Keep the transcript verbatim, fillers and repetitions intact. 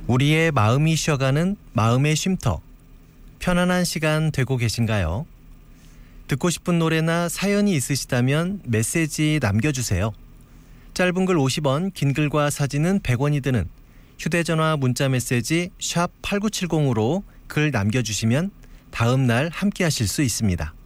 우리의 마음이 쉬어가는 마음의 쉼터. 편안한 시간 되고 계신가요? 듣고 싶은 노래나 사연이 있으시다면 메시지 남겨주세요. 짧은 글 오십 원, 긴 글과 사진은 백 원이 드는 휴대전화 문자 메시지 샵 팔구칠공으로 글 남겨주시면 다음 날 함께 하실 수 있습니다.